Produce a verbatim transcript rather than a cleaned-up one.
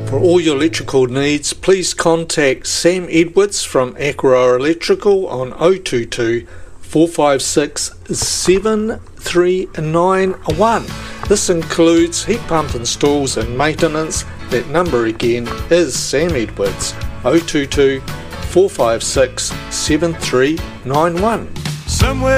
For all your electrical needs, please contact Sam Edwards from Aqua Electrical on oh two two, four five six, seven three nine one. This includes heat pump installs and maintenance. That number again is Sam Edwards, oh two two, four five six, seven three nine one. Somewhere